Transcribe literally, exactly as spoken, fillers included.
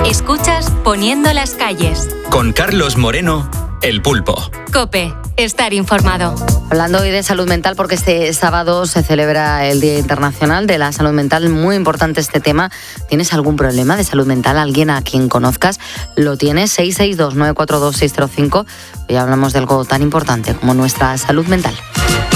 Escuchas Poniendo las calles. Con Carlos Moreno, El Pulpo. COPE. Estar informado. Hablando hoy de salud mental, porque este sábado se celebra el Día Internacional de la Salud Mental. Muy importante este tema. ¿Tienes algún problema de salud mental? ¿Alguien a quien conozcas lo tiene? seis seis dos nueve cuatro dos seis cero cinco. Hoy hablamos de algo tan importante como nuestra salud mental.